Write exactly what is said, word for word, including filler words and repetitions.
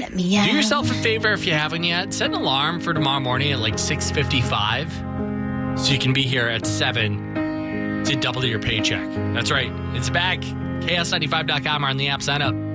let me out. Do yourself a favor if you haven't yet. Set an alarm for tomorrow morning at like six fifty-five so you can be here at seven to double your paycheck. That's right. It's back. K S ninety-five dot com or on the app. Sign up.